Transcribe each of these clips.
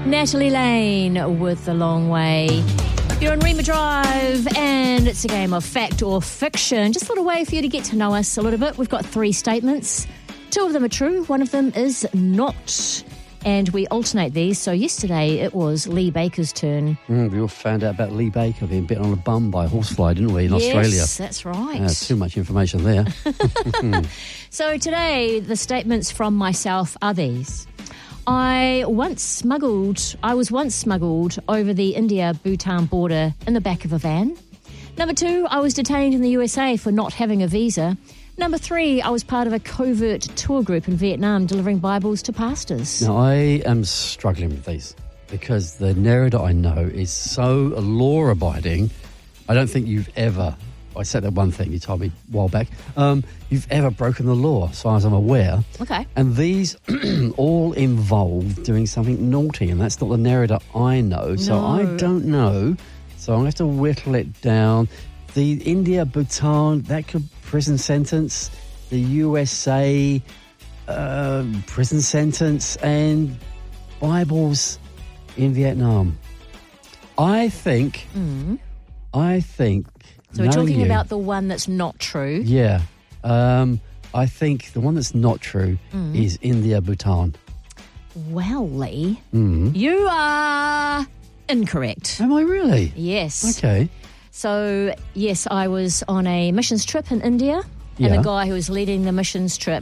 Natalie Lane with The Long Way. You're on Rima Drive, and it's a game of fact or fiction. Just a little way for you to get to know us a little bit. We've got 3 statements. 2 of them are true, 1 of them is not. And we alternate these. So yesterday it was Lee Baker's turn. We all found out about Lee Baker being bitten on the bum by a horsefly, didn't we, in Australia? Yes, that's right. Too much information there. So today the statements from myself are these. I was once smuggled over the India-Bhutan border in the back of a van. Number 2, I was detained in the USA for not having a visa. Number 3, I was part of a covert tour group in Vietnam delivering Bibles to pastors. Now, I am struggling with these because the narrator I know is so law-abiding. I don't think you've ever... I said that one thing you told me a while back. You've ever broken the law, as far as I'm aware. Okay. And these all involve doing something naughty, and that's not the narrator I know. So I don't know. So I'm going to have to whittle it down. The India, Bhutan, that could prison sentence. The USA, prison sentence. And Bibles in Vietnam. I think... So we're talking about the one that's not true. Yeah. I think the one that's not true is India, Bhutan. Well, Lee, you are incorrect. Am I really? Yes. Okay. So, yes, I was on a missions trip in India, and the guy who was leading the missions trip,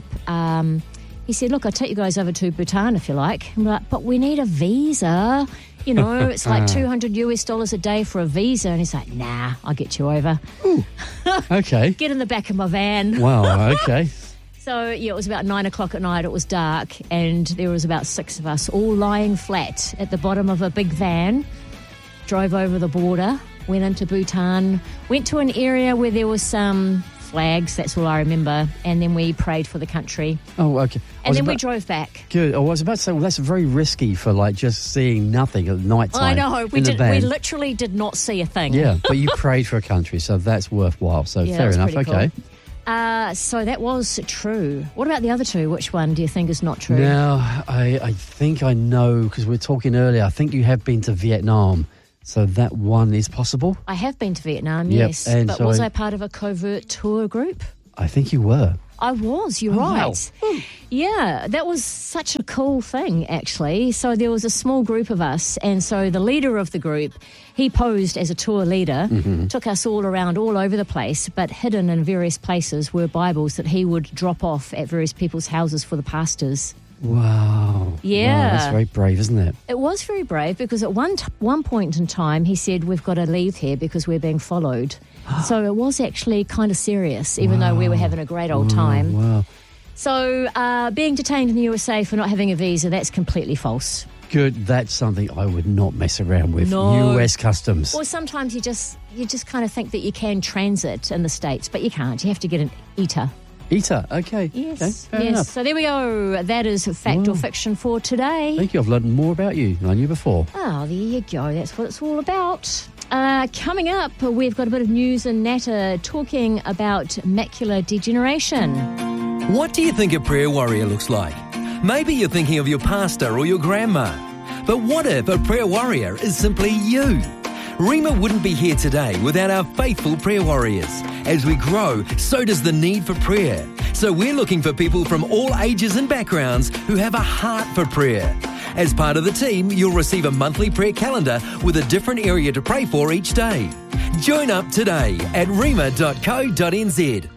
he said, look, I'll take you guys over to Bhutan if you like. I'm like, but we need a visa. You know, it's like $200 a day for a visa. And he's like, nah, I'll get you over. Ooh. Okay. Get in the back of my van. Wow, okay. So, yeah, it was about 9 o'clock at night. It was dark, and there was about 6 of us all lying flat at the bottom of a big van. Drove over the border, went into Bhutan, went to an area where there was some flags, that's all I remember, and then we prayed for the country. Oh, okay. And then we drove back. Good. I was about to say, well, that's very risky for, like, just seeing nothing at night time. I know. We literally did not see a thing. Yeah, but you prayed for a country, so that's worthwhile. So fair enough. Okay. Cool. So that was true. What about the other 2? Which one do you think is not true? Now, I think I know, because we were talking earlier, I think you have been to Vietnam. So that one is possible? I have been to Vietnam, yes. But was I part of a covert tour group? I think you were. I was, you're right. Wow. Yeah, that was such a cool thing, actually. So there was a small group of us, and so the leader of the group, he posed as a tour leader, took us all around all over the place, but hidden in various places were Bibles that he would drop off at various people's houses for the pastors. Wow. Yeah. Wow, that's very brave, isn't it? It was very brave, because at one point in time he said, we've got to leave here because we're being followed. So it was actually kind of serious, even though we were having a great old time. Wow. So being detained in the USA for not having a visa, that's completely false. Good. That's something I would not mess around with. No. US customs. Or sometimes you just kind of think that you can transit in the States, but you can't. You have to get an ETA. ETA, okay. Yes, okay, fair enough. So there we go. That is fact or fiction for today. Thank you. I've learned more about you than I knew before. Oh, there you go. That's what it's all about. Coming up, we've got a bit of news and natter talking about macular degeneration. What do you think a prayer warrior looks like? Maybe you're thinking of your pastor or your grandma. But what if a prayer warrior is simply you? Rima wouldn't be here today without our faithful prayer warriors. As we grow, so does the need for prayer. So we're looking for people from all ages and backgrounds who have a heart for prayer. As part of the team, you'll receive a monthly prayer calendar with a different area to pray for each day. Join up today at rima.co.nz.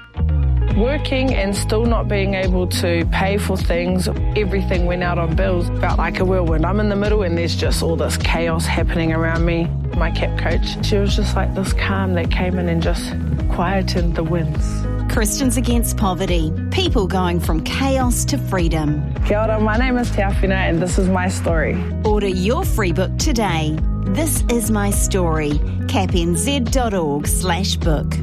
Working and still not being able to pay for things, everything went out on bills, felt like a whirlwind. I'm in the middle and there's just all this chaos happening around me. My CAP coach, she was just like this calm that came in and just quietened the winds. Christians Against Poverty, people going from chaos to freedom. Kia ora, my name is Te Awhina and this is my story. Order your free book today. This is my story. capnz.org/book.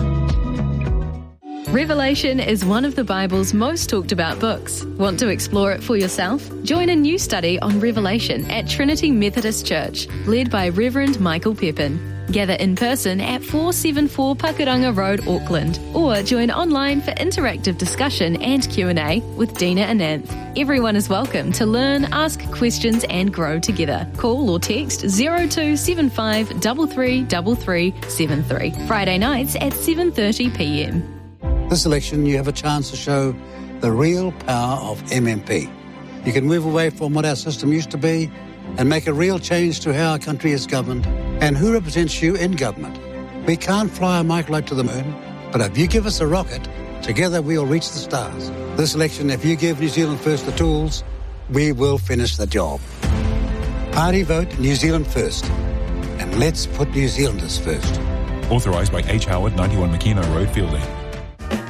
Revelation is one of the Bible's most talked about books. Want to explore it for yourself? Join a new study on Revelation at Trinity Methodist Church, led by Reverend Michael Pepin. Gather in person at 474 Pakuranga Road, Auckland, or join online for interactive discussion and Q&A with Dina Ananth. Everyone is welcome to learn, ask questions and grow together. Call or text 0275 333373. Friday nights at 7:30pm. This election, you have a chance to show the real power of MMP. You can move away from what our system used to be and make a real change to how our country is governed and who represents you in government. We can't fly a microlight to the moon, but if you give us a rocket, together we'll reach the stars. This election, if you give New Zealand First the tools, we will finish the job. Party vote New Zealand First. And let's put New Zealanders first. Authorised by H. Howard, 91 Makino Road, Fielding.